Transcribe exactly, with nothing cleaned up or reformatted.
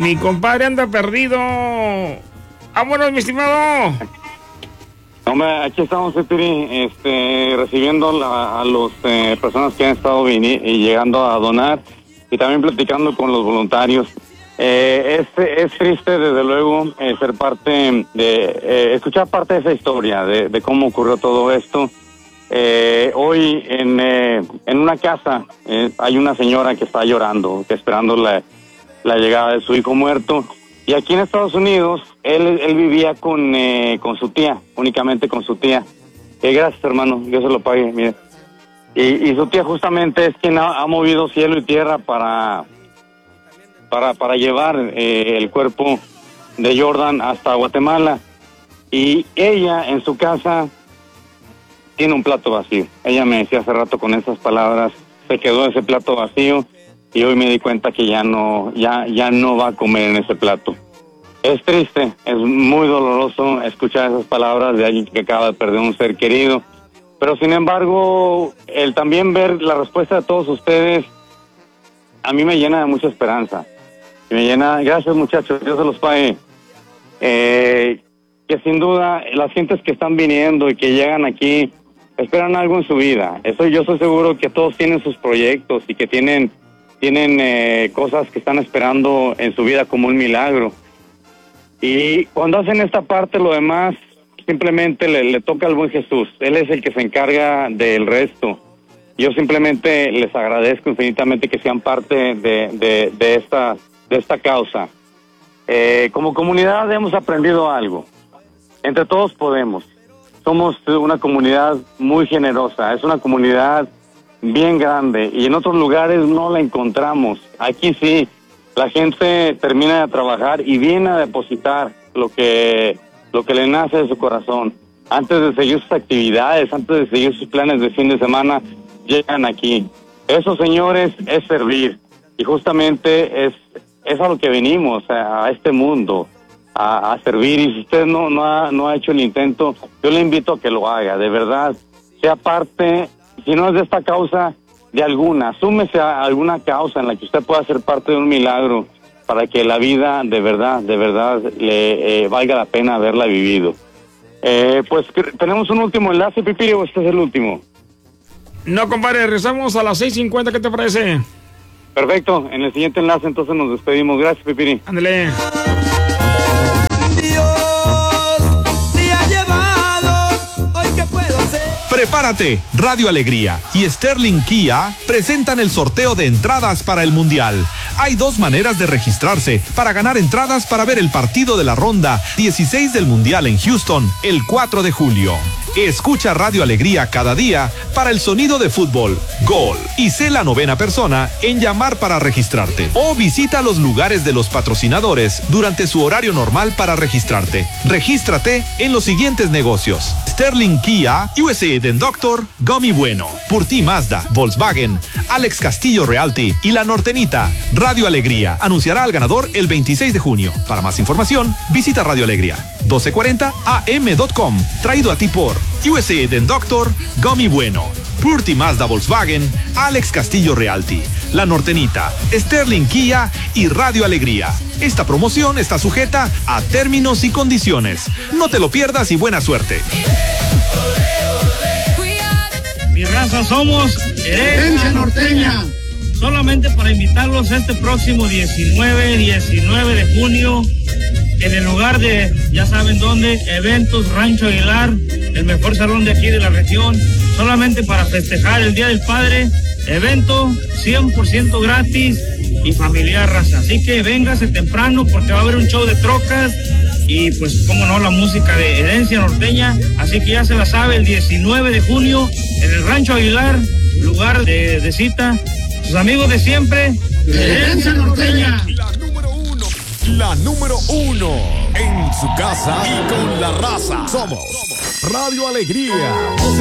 Mi compadre anda perdido. Vámonos, mi estimado. Hombre, aquí estamos, Pipiri, este, recibiendo la, a las eh, personas que han estado vini- y llegando a donar y también platicando con los voluntarios. Eh, es, es triste, desde luego, eh, ser parte de, eh, escuchar parte de esa historia, de, de cómo ocurrió todo esto. Eh, hoy en, eh, en una casa eh, hay una señora que está llorando, que esperando la, la llegada de su hijo muerto. Y aquí en Estados Unidos, él, él vivía con, eh, con su tía, únicamente con su tía. Eh, gracias, hermano, Dios se lo pague, mire. Y, y su tía justamente es quien ha, ha movido cielo y tierra para, para, para llevar eh, el cuerpo de Jordan hasta Guatemala. Y ella, en su casa, tiene un plato vacío. Ella me decía hace rato con esas palabras, se quedó ese plato vacío. Y hoy me di cuenta que ya no, ya, ya no va a comer en ese plato. Es triste, es muy doloroso escuchar esas palabras de alguien que acaba de perder un ser querido. Pero sin embargo, el también ver la respuesta de todos ustedes, a mí me llena de mucha esperanza. Y me llena, gracias muchachos, Dios se los pague. Eh, que sin duda, las gentes que están viniendo y que llegan aquí, esperan algo en su vida. Eso yo estoy seguro que todos tienen sus proyectos y que tienen... tienen eh, cosas que están esperando en su vida como un milagro. Y cuando hacen esta parte, lo demás simplemente le, le toca al buen Jesús. Él es el que se encarga del resto. Yo simplemente les agradezco infinitamente que sean parte de, de, de, esta, de esta causa. Eh, como comunidad hemos aprendido algo. Entre todos podemos. Somos una comunidad muy generosa. Es una comunidad bien grande y en otros lugares no la encontramos. Aquí sí, la gente termina de trabajar y viene a depositar lo que lo que le nace de su corazón. Antes de seguir sus actividades, antes de seguir sus planes de fin de semana, llegan aquí. Eso, señores, es servir. Y justamente es, es a lo que venimos, a, a este mundo, a, a servir. Y si usted no, no, ha, no ha hecho el intento, yo le invito a que lo haga, de verdad. Sea parte... Si no es de esta causa, de alguna, súmese a alguna causa en la que usted pueda ser parte de un milagro para que la vida de verdad, de verdad le eh, valga la pena haberla vivido. Eh, pues tenemos un último enlace, Pipiri, o este es el último. No, compadre, rezamos a las seis cincuenta, ¿qué te parece? Perfecto, en el siguiente enlace entonces nos despedimos. Gracias, Pipiri. Ándale. Prepárate, Radio Alegría y Sterling Kia presentan el sorteo de entradas para el Mundial. Hay dos maneras de registrarse para ganar entradas para ver el partido de la ronda dieciséis del Mundial en Houston el cuatro de julio. Escucha Radio Alegría cada día para el sonido de fútbol, gol y sé la novena persona en llamar para registrarte. O visita los lugares de los patrocinadores durante su horario normal para registrarte. Regístrate en los siguientes negocios: Sterling Kia, U S A Den Doctor, Gummy Bueno, Purti Mazda, Volkswagen, Alex Castillo Realty y La Nortenita. Radio Alegría anunciará al ganador el veintiséis de junio. Para más información, visita Radio Alegría doce cuarenta a m punto com. Traído a ti por U S A Den Doctor, Gummy Bueno, Purti Mazda Volkswagen, Alex Castillo Realty, La Nortenita, Sterling Kia y Radio Alegría. Esta promoción está sujeta a términos y condiciones. No te lo pierdas y buena suerte. Mi raza somos Herencia Norteña. Solamente para invitarlos este próximo diecinueve, diecinueve de junio en el lugar de, ya saben dónde, Eventos Rancho Aguilar, el mejor salón de aquí de la región, solamente para festejar el Día del Padre, evento cien por ciento gratis y familiar, raza. Así que véngase temprano porque va a haber un show de trocas y pues cómo no, la música de Herencia Norteña. Así que ya se la sabe, el diecinueve de junio en el Rancho Aguilar, lugar de, de cita. Sus amigos de siempre, Herencia Norteña. La número uno, la número uno en su casa y con la raza. Somos Radio Alegría.